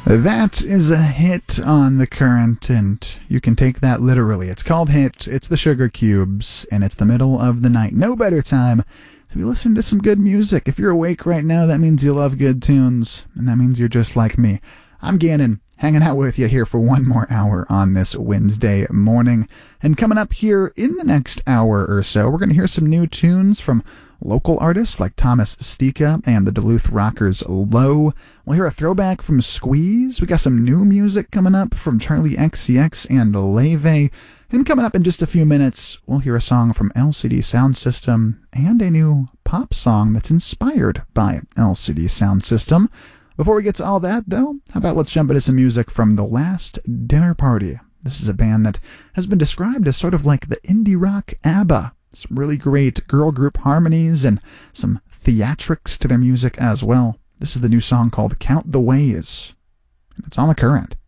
That is a hit on the current, and you can take that literally. It's called Hit, it's the Sugar Cubes, and it's the middle of the night. No better time to be listening to some good music. If you're awake right now, that means you love good tunes, and that means you're just like me. I'm Gannon, hanging out with you here for one more hour on this Wednesday morning. And coming up here in the next hour or so, we're going to hear some new tunes from local artists like Thomas Stika and the Duluth Rockers Low. We'll hear a throwback from Squeeze. We got some new music coming up from Charlie XCX and Leve. And coming up in just a few minutes, we'll hear a song from LCD Soundsystem and a new pop song that's inspired by LCD Soundsystem. Before we get to all that, though, how about let's jump into some music from The Last Dinner Party. This is a band that has been described as sort of like the indie rock ABBA. Some really great girl group harmonies and some theatrics to their music as well. This is the new song called Count the Ways. It's on The Current.